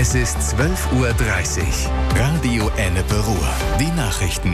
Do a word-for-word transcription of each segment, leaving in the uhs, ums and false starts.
Es ist zwölf Uhr dreißig. Radio Ennepe Ruhr. Die Nachrichten.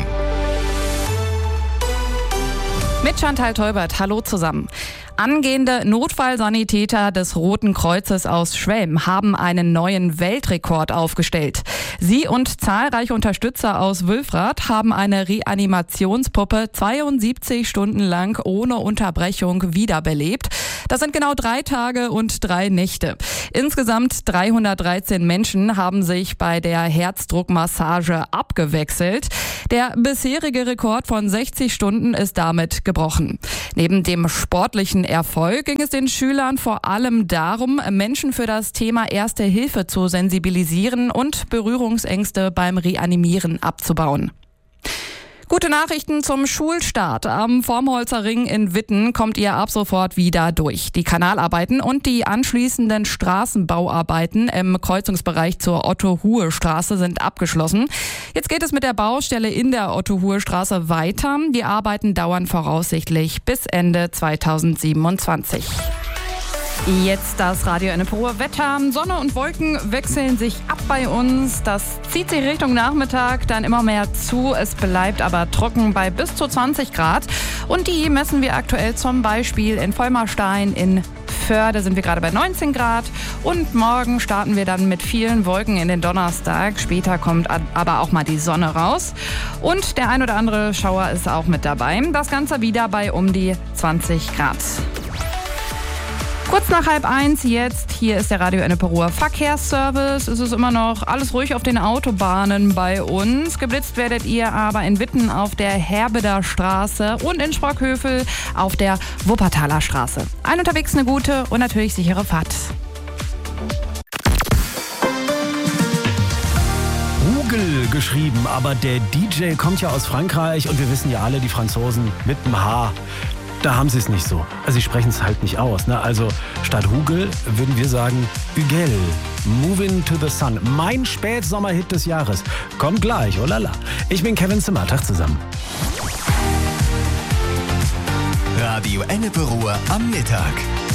Mit Chantal Teubert, hallo zusammen. Angehende Notfallsanitäter des Roten Kreuzes aus Schwelm haben einen neuen Weltrekord aufgestellt. Sie und zahlreiche Unterstützer aus Wülfrath haben eine Reanimationspuppe zweiundsiebzig Stunden lang ohne Unterbrechung wiederbelebt. Das sind genau drei Tage und drei Nächte. Insgesamt dreihundertdreizehn Menschen haben sich bei der Herzdruckmassage abgewechselt. Der bisherige Rekord von sechzig Stunden ist damit gebrochen. Neben dem sportlichen Erfolg ging es den Schülern vor allem darum, Menschen für das Thema Erste Hilfe zu sensibilisieren und Berührungsängste beim Reanimieren abzubauen. Gute Nachrichten zum Schulstart. Am Vormholzer Ring in Witten kommt ihr ab sofort wieder durch. Die Kanalarbeiten und die anschließenden Straßenbauarbeiten im Kreuzungsbereich zur Otto-Huhe-Straße sind abgeschlossen. Jetzt geht es mit der Baustelle in der Otto-Huhe-Straße weiter. Die Arbeiten dauern voraussichtlich bis Ende zweitausendsiebenundzwanzig. Jetzt das Radio Ennepe Ruhr Wetter. Sonne und Wolken wechseln sich ab bei uns. Das zieht sich Richtung Nachmittag dann immer mehr zu. Es bleibt aber trocken bei bis zu zwanzig Grad. Und die messen wir aktuell zum Beispiel in Vollmarstein, in Förde sind wir gerade bei neunzehn Grad. Und morgen starten wir dann mit vielen Wolken in den Donnerstag. Später kommt aber auch mal die Sonne raus. Und der ein oder andere Schauer ist auch mit dabei. Das Ganze wieder bei um die zwanzig Grad. Kurz nach halb eins jetzt, hier ist der Radio Ennepe Ruhr Verkehrsservice. Es ist immer noch alles ruhig auf den Autobahnen bei uns. Geblitzt werdet ihr aber in Witten auf der Herbeder Straße und in Sprockhövel auf der Wuppertaler Straße. Ein unterwegs eine gute und natürlich sichere Fahrt. Hugel geschrieben, aber der D J kommt ja aus Frankreich und wir wissen ja alle, die Franzosen mit dem H. Da haben sie es nicht so. Also sie sprechen es halt nicht aus. Ne? Also statt Hugel würden wir sagen Hugel. Moving to the Sun. Mein Spätsommerhit des Jahres. Kommt gleich, oh lala. Ich bin Kevin Zimmer. Tag zusammen. Radio Ennepe Ruhr am Mittag.